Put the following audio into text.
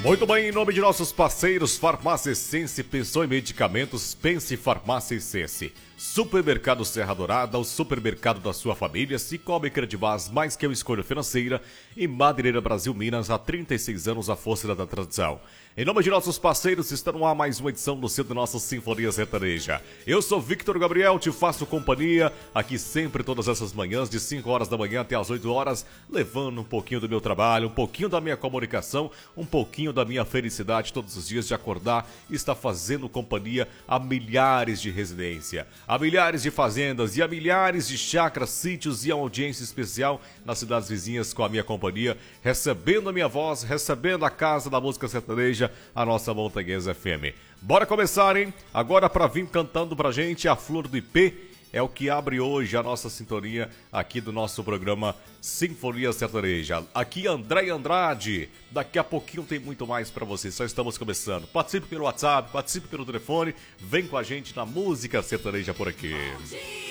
Muito bem, em nome de nossos parceiros Farmácia Essence, pensou em medicamentos, pense Farmácia Essence. Supermercado Serra Dourada, o supermercado da sua família, Cicobi Credibas, mais que uma escolha financeira, e Madeireira Brasil Minas, há 36 anos, a força da tradição. Em nome de nossos parceiros, está no ar mais uma edição do Centro da Nossa Sinfonia Sertaneja. Eu sou Victor Gabriel, te faço companhia aqui sempre, todas essas manhãs, de 5 horas da manhã até as 8 horas, levando um pouquinho do meu trabalho, um pouquinho da minha comunicação, um pouquinho da minha felicidade todos os dias de acordar e estar fazendo companhia a milhares de residência, a milhares de fazendas e a milhares de chácaras, sítios e a audiência especial nas cidades vizinhas com a minha companhia, recebendo a minha voz, recebendo a casa da música sertaneja, a nossa Montanhesa FM. Bora começar, hein? Agora para vir cantando pra gente a Flor do Ipê, é o que abre hoje a nossa sintonia aqui do nosso programa Sinfonia Sertaneja. Aqui André Andrade, daqui a pouquinho tem muito mais pra você, só estamos começando. Participe pelo WhatsApp, participe pelo telefone, vem com a gente na música sertaneja por aqui.